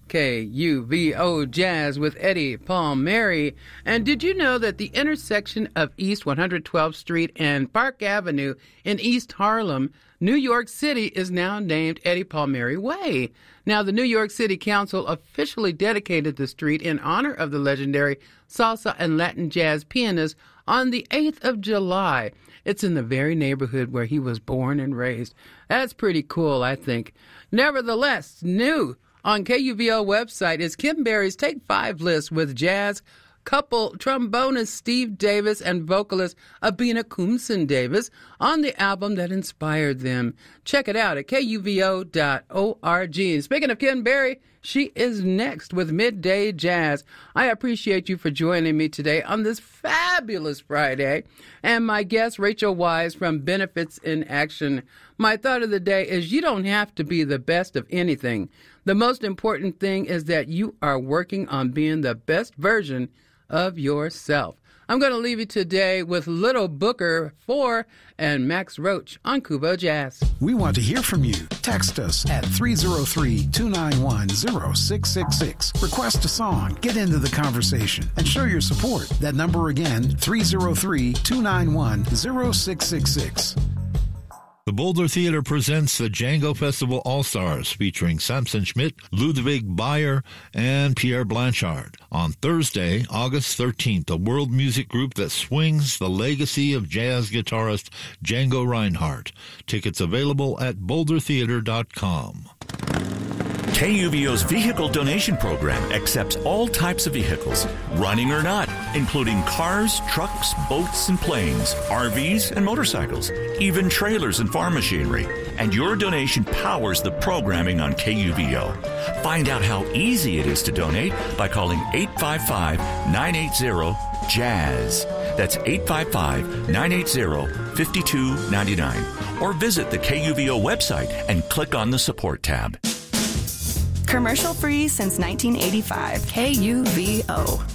KUVO Jazz with Eddie Palmieri. And did you know that the intersection of East 112th Street and Park Avenue in East Harlem, New York City, is now named Eddie Palmieri Way? Now, the New York City Council officially dedicated the street in honor of the legendary salsa and Latin jazz pianist on the 8th of July. It's in the very neighborhood where he was born and raised. That's pretty cool, I think. Nevertheless, new on KUVO website is Kim Berry's Take 5 list with jazz couple trombonist Steve Davis and vocalist Abina Kumsin Davis on the album that inspired them. Check it out at KUVO.org. And speaking of Kim Berry, she is next with Midday Jazz. I appreciate you for joining me today on this fabulous Friday. And my guest, Rachel Wise from Benefits in Action. My thought of the day is you don't have to be the best of anything. The most important thing is that you are working on being the best version of yourself. I'm going to leave you today with Little Booker 4 and Max Roach on Kubo Jazz. We want to hear from you. Text us at 303-291-0666. Request a song, get into the conversation, and show your support. That number again, 303-291-0666. The Boulder Theater presents the Django Festival All-Stars featuring Samson Schmidt, Ludwig Bayer, and Pierre Blanchard. On Thursday, August 13th, a world music group that swings the legacy of jazz guitarist Django Reinhardt. Tickets available at bouldertheater.com. KUVO's vehicle donation program accepts all types of vehicles, running or not, including cars, trucks, boats, and planes, RVs, and motorcycles, even trailers and farm machinery. And your donation powers the programming on KUVO. Find out how easy it is to donate by calling 855-980-JAZZ. That's 855-980-5299. Or visit the KUVO website and click on the Support tab. Commercial free since 1985. KUVO.